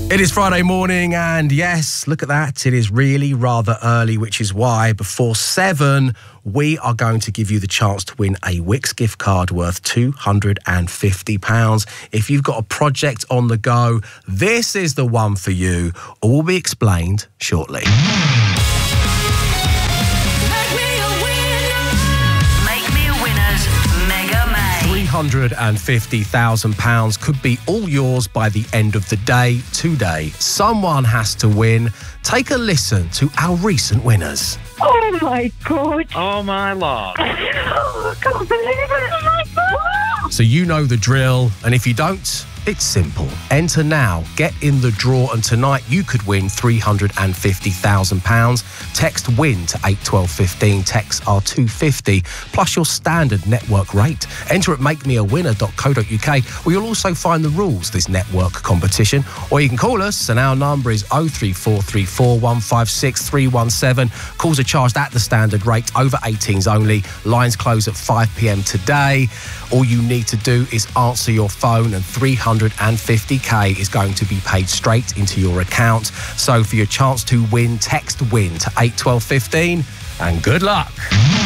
It is Friday morning, and yes, look at that. It is really rather early, which is why before 7, we are going to give you the chance to win a Wix gift card worth £250. If you've got a project on the go, this is the one for you. All will be explained shortly. £350,000 could be all yours by the end of the day today. Someone has to win. Take a listen to our recent winners. Oh my God. Oh my Lord. Oh, I can't believe it. Oh my God. So you know the drill, and if you don't, it's simple. Enter now, get in the draw, and tonight you could win £350,000. Text WIN to 81215. Texts are £250 plus your standard network rate. Enter at makemeawinner.co.uk, where you'll also find the rules of this network competition. Or you can call us, and our number is 03434 156 317. Calls are charged at the standard rate, over 18s only. Lines close at 5 p.m. today. All you need to do is answer your phone, and £350,000 is going to be paid straight into your account. So for your chance to win, text WIN to 81215, and good luck.